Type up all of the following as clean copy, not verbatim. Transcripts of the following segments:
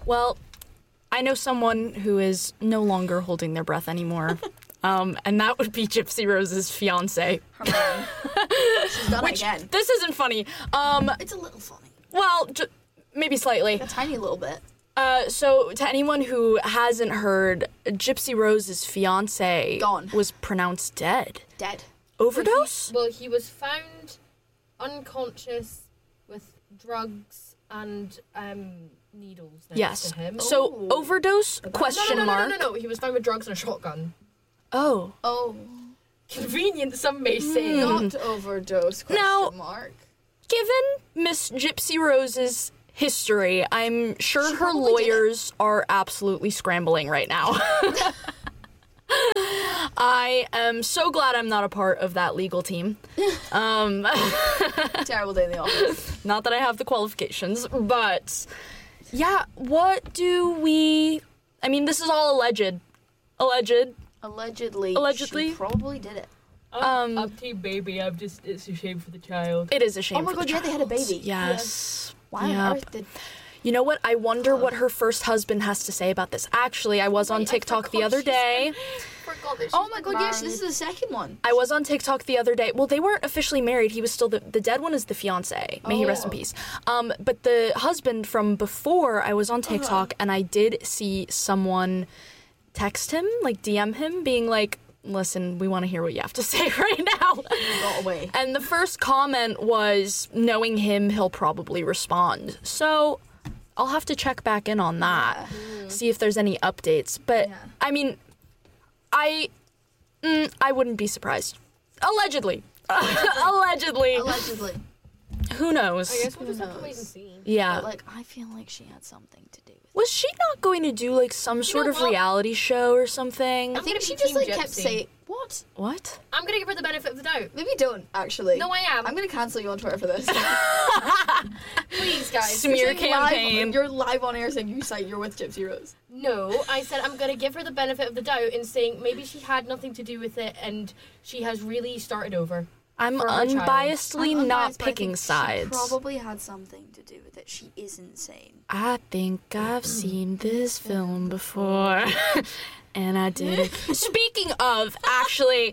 Well, I know someone who is no longer holding their breath anymore. And that would be Gypsy Rose's fiance. Her man. She's done it again. This isn't funny. It's a little funny. Well, maybe slightly. A tiny little bit. So, to anyone who hasn't heard, Gypsy Rose's fiance Gone. was pronounced dead. Dead. Overdose? Well, he was found unconscious with drugs and needles next Yes. to him. So, overdose? Question mark. No. He was found with drugs and a shotgun. Oh. Oh. Convenient, some may say. Not overdose, question mark. Given Miss Gypsy Rose's history, I'm sure She her probably did it. lawyers are absolutely scrambling right now. I am so glad I'm not a part of that legal team. Terrible day in the office. Not that I have the qualifications, but yeah, what do we... I mean, this is all alleged. Allegedly. Allegedly. She probably did it. I'm team baby. It's a shame for the child. It is a shame. Oh my for the god, yeah, they had a child. baby. Yes. Why on Yep. earth did... You know what? I wonder what her first husband has to say about this. Actually, I was on TikTok the other day. Forgot that Oh my god, yes, this is the second one. I was on TikTok the other day. Well, they weren't officially married. He was still the dead one is the fiance. May he rest in peace. But the husband from before, I was on TikTok and I did see someone text him, like DM him, being like, listen, we want to hear what you have to say right now. Got away. And the first comment was, knowing him, he'll probably respond. So I'll have to check back in on that, see if there's any updates. But, I mean, I wouldn't be surprised. Allegedly. Allegedly. Allegedly. Who knows? I guess we'll just have to wait and see. Yeah. But, like, I feel like she had something to do with it. Was she not going to do, like, some sort of what? reality show or something? I think gonna she be just, Team like, kept Gypsy. saying... What? What? I'm gonna give her the benefit of the doubt. Maybe don't, actually. No, I am. I'm gonna cancel you on Twitter for this. Please, guys. Smear You're saying campaign. You're live on air saying you're with Gypsy Rose. No, I said I'm gonna give her the benefit of the doubt in saying maybe she had nothing to do with it and she has really started over. I'm For her child. unbiasedly I'm not unbiased, but I picking think sides. She probably had something to do with it. She is insane. I think I've seen this film before. And I did it. Speaking of, actually,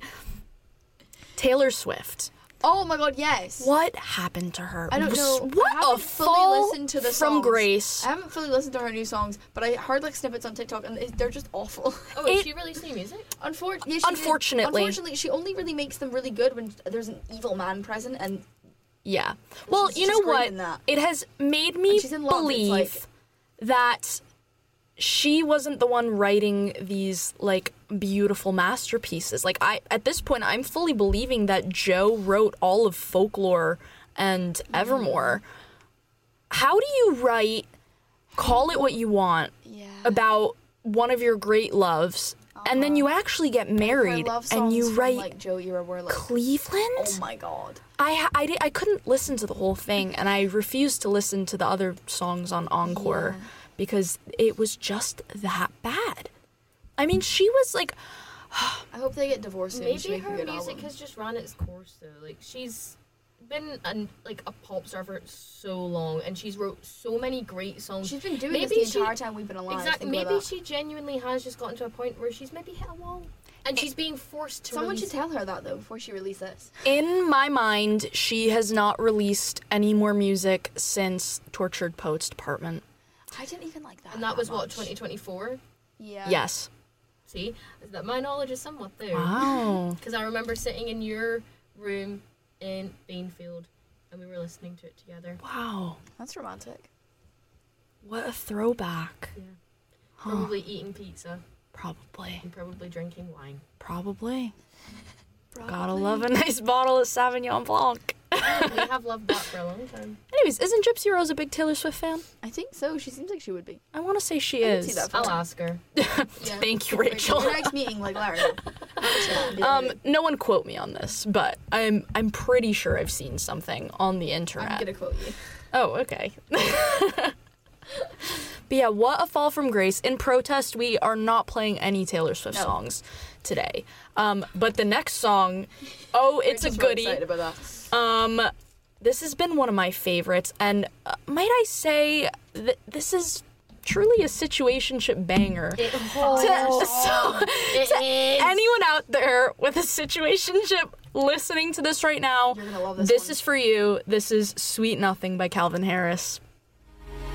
Taylor Swift. Oh my god, yes. What happened to her? I don't know. What I a haven't fully fall listened to the from songs. grace. I haven't fully listened to her new songs, but I heard like snippets on TikTok and they're just awful. Oh, is she released new music? Unfortunately, Unfortunately, she only really makes them really good when there's an evil man present, and Yeah. Well, She's you know just great what? in that. It has made me When she's in love, it's believe like- that she wasn't the one writing these like beautiful masterpieces. Like at this point I'm fully believing that Joe wrote all of Folklore and Evermore. How do you write Call It What You Want about one of your great loves and then you actually get married her love and you songs from, write like Joe era were like, Cleveland? oh my god. I couldn't listen to the whole thing, and I refused to listen to the other songs on Encore because it was just that bad. I mean, she was like, I hope they get divorced soon. and she Maybe make a her good music album. has just run its course though. Like she's been a pop star for so long, and she's wrote so many great songs. She's been doing Maybe this the she- entire time we've been alive. Exactly. Think about Maybe that. she genuinely has just gotten to a point where she's maybe hit a wall, and she's being forced to. Someone release should tell her that though before she releases this. in my mind, she has not released any more music since Tortured Poets Department. I didn't even like that. And that was what, much. 2024. Yeah. Yes. See, that my knowledge is somewhat there. Wow. Because I remember sitting in your room in Bainfield, and we were listening to it together. Wow. That's romantic. What a throwback. Yeah. Probably eating pizza Probably. and probably drinking wine. Probably. Gotta love a nice bottle of Sauvignon Blanc. We have loved that for a long time. Anyways, isn't Gypsy Rose a big Taylor Swift fan? I think so. She seems like she would be. I want to say she I can is. see that. I'll ask her. Thank you, Rachel. Your next meeting, like Larry. No one quote me on this, but I'm pretty sure I've seen something on the internet. I'm gonna quote you. Oh, okay. But yeah, what a fall from grace. In protest, we are not playing any Taylor Swift songs today. But the next song, it's a Rachel's really goodie. excited about that. This has been one of my favorites, and might I say that this is truly a situationship banger. It To is. anyone out there with a situationship listening to this right now, You're gonna love this this one. is for you. This is Sweet Nothing by Calvin Harris.